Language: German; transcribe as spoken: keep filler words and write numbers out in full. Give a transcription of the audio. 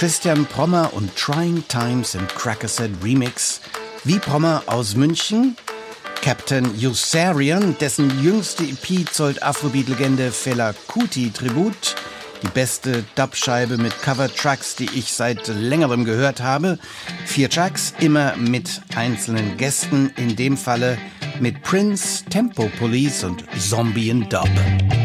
Christian Prommer und Trying Times im Crackerset Remix. Wie Prommer aus München. Captain Yossarian, dessen jüngste E P zollt Afrobeat-Legende Fela Kuti Tribut. Die beste Dubscheibe mit Cover-Tracks, die ich seit längerem gehört habe. Vier Tracks, immer mit einzelnen Gästen, in dem Falle mit Prince, Tempo Police und Zombie in Dub.